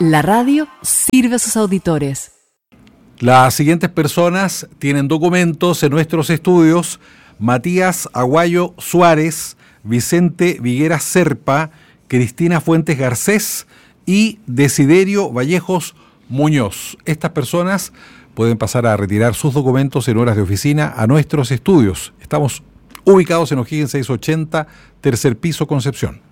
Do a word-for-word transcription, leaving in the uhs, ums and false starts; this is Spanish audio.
La radio sirve a sus auditores. Las siguientes personas tienen documentos en nuestros estudios: Matías Aguayo Suárez, Vicente Viguera Serpa, Cristina Fuentes Garcés y Desiderio Vallejos Muñoz. Estas personas pueden pasar a retirar sus documentos en horas de oficina a nuestros estudios. Estamos ubicados en O'Higgins seiscientos ochenta, tercer piso, Concepción.